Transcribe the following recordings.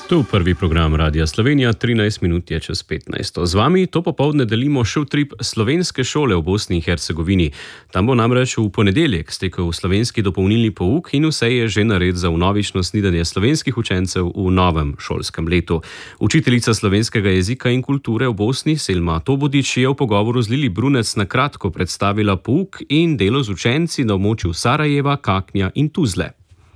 Tu prvi program Radia Slovenija, 13 minut je čez 15. Z vami to popoldne delimo showtrip slovenske šole v Bosni in Hercegovini. Tam bo namreč v ponedeljek stekel slovenski dopolnilni pouk in vse je že nared za vnovično snidenje slovenskih učencev v novem šolskem letu. Učiteljica slovenskega jezika in kulture v Bosni, Selma Tobodič, je v pogovoru z Lili Brunec na kratko predstavila pouk in delo z učenci na območju Sarajeva, Kaknja in Tuzle.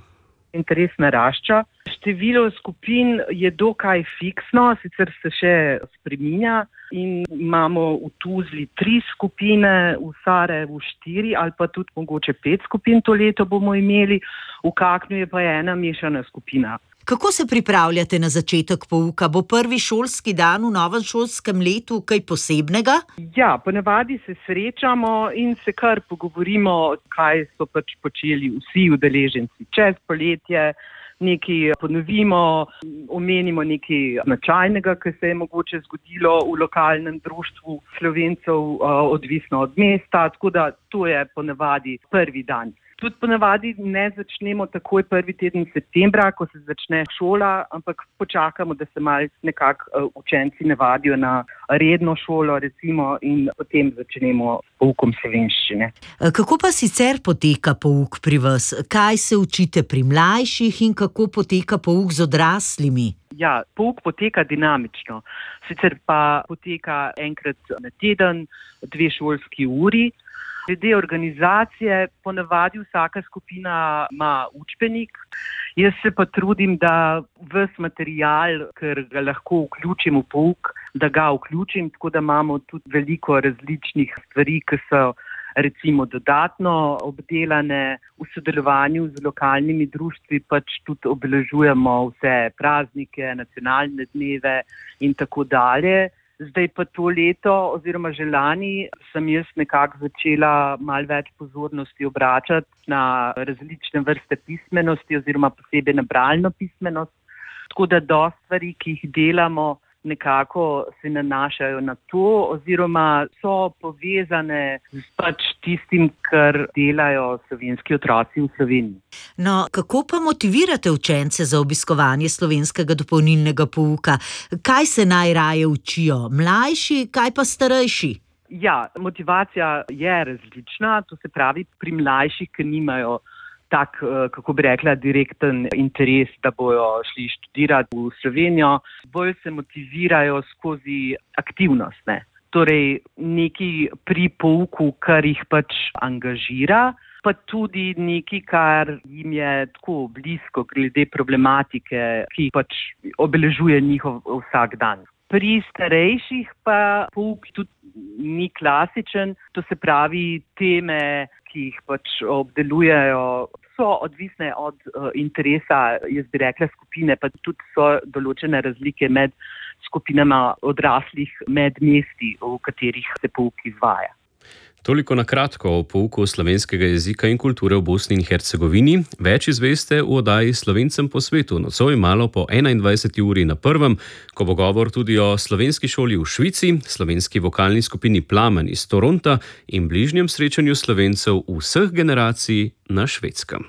Interes narašča. Število skupin je dokaj fiksno, sicer se še spreminja in imamo v Tuzli 3 skupine, v Sarajevu 4 ali pa tudi mogoče 5 skupin to leto bomo imeli, v Kaknju je pa ena mešana skupina. Kako se pripravljate na začetek pouka? Bo prvi šolski dan v novem šolskem letu kaj posebnega? Ja, ponavadi se srečamo in se kar pogovorimo, kaj so pač počeli vsi udeleženci čez poletje. Nekaj ponovimo, omenimo nekaj značajnega, ki se je mogoče zgodilo v lokalnem društvu Slovencev, odvisno od mesta, tako da to je ponavadi prvi dan. Tudi ponavadi ne začnemo takoj prvi teden septembra, ko se začne šola, ampak počakamo, da se malo nekako učenci navadijo na redno šolo, recimo, in potem začnemo s poukom slovenščine. Kako pa sicer poteka pouk pri vas? Kaj se učite pri mlajših in kako poteka pouk z odraslimi? Ja, pouk poteka dinamično. Sicer pa poteka enkrat na teden, 2 šolski uri. Glede organizacije, ponavadi vsaka skupina ima učbenik. Jaz se pa trudim, da ves material, ker ga lahko vključim v pouk, da ga vključim, tako da imamo tudi veliko različnih stvari, ki so recimo dodatno obdelane. V sodelovanju z lokalnimi društvi pač tudi obeležujemo vse praznike, nacionalne dneve in tako dalje. Zdaj pa to leto oziroma že lani sem jaz nekako začela malo več pozornosti obračati na različne vrste pismenosti oziroma posebej na bralno pismenost. Tako da dosti stvari, ki jih delamo, nekako se nanašajo na to oziroma so povezane s pač tistim, kar delajo slovenski otroci v Sloveniji. No, kako pa motivirate učence za obiskovanje slovenskega dopolnilnega pouka? Kaj se najraje učijo? Mlajši, kaj pa starejši? Ja, motivacija je različna, to se pravi pri mlajših, ki nimajo tak, kako bi rekla, direkten interes, da bojo šli študirati v Slovenijo. Bolj se motivirajo skozi aktivnost, ne. Torej, nekaj pri pouku, kar jih pač angažira, pa tudi nekaj, kar jim je tako blisko glede problematike, ki pač obeležuje njihov vsak dan. Pri starejših pa pouk tudi ni klasičen, to se pravi teme, ki jih pač obdelujejo, so odvisne od interesa, jaz bi rekla, skupine, pa tudi so določene razlike med skupinama odraslih, med mesti, v katerih se pouk izvaja. Toliko na kratko o pouku slovenskega jezika in kulture v Bosni in Hercegovini. Več izveste v oddaji Slovencem po svetu, nocoj malo po 21. uri na prvem, ko bo govor tudi o slovenski šoli v Švici, slovenski vokalni skupini Plamen iz Toronta in bližnjem srečanju Slovencev vseh generacij na Švedskem.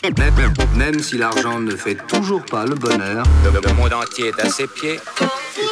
Même si l'argent ne fait toujours pas le bonheur. Le monde entier est à ses pieds.